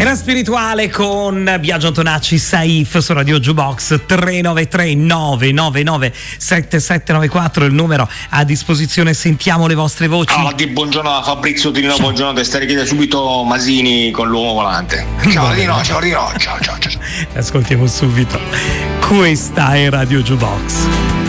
Era Spirituale con Biagio Antonacci, Saif su Radio Jukebox. 393 999 7794 il numero a disposizione. Sentiamo le vostre voci. Buongiorno a Fabrizio Tirino, buongiorno, te stai chiedendo subito Masini con l'uomo volante. Ciao Rino, ciao. Ascoltiamo subito. Questa è Radio Jukebox.